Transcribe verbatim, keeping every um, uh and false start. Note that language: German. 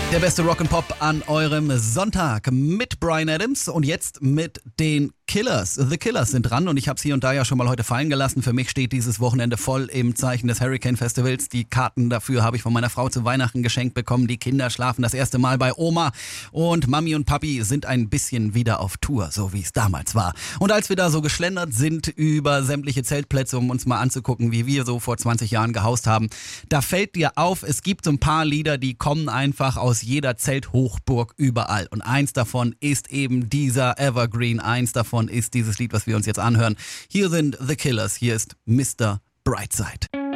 Der beste Rock'n'Pop an eurem Sonntag mit Bryan Adams und jetzt mit den Killers. The Killers sind dran und ich habe es hier und da ja schon mal heute fallen gelassen. Für mich steht dieses Wochenende voll im Zeichen des Hurricane Festivals. Die Karten dafür habe ich von meiner Frau zu Weihnachten geschenkt bekommen. Die Kinder schlafen das erste Mal bei Oma und Mami und Papi sind ein bisschen wieder auf Tour, so wie es damals war. Und als wir da so geschlendert sind über sämtliche Zeltplätze, um uns mal anzugucken, wie wir so vor zwanzig Jahren gehaust haben, da fällt dir auf, es gibt so ein paar Lieder, die kommen einfach aus jeder Zelthochburg überall. Und eins davon ist eben dieser Evergreen, eins davon ist dieses Lied, was wir uns jetzt anhören. Hier sind The Killers, hier ist Mister Brightside.